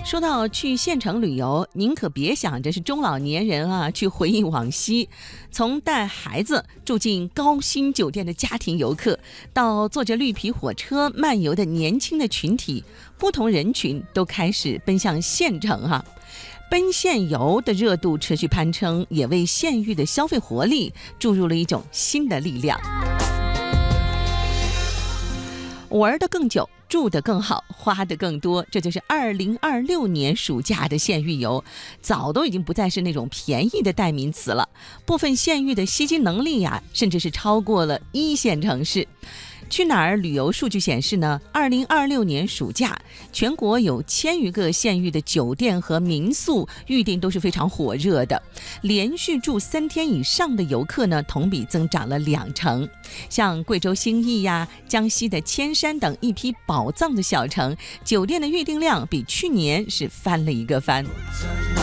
说到去县城旅游，您可别想着是中老年人啊去回忆往昔。从带孩子住进高薪酒店的家庭游客，到坐着绿皮火车漫游的年轻的群体，不同人群都开始奔向县城哈。奔县游的热度持续攀升，也为县域的消费活力注入了一种新的力量。玩得更久，住得更好，花得更多，这就是2026年暑假的县域游，早都已经不再是那种便宜的代名词了。部分县域的吸金能力呀，甚至是超过了一线城市。去哪儿旅游数据显示呢，2026年暑假，全国有1000余个县域的酒店和民宿预订都是非常火热的，连续住3天以上的游客呢，同比增长了2成。像贵州兴义呀、江西的铅山等一批宝藏的小城，酒店的预订量比去年是翻了一个番。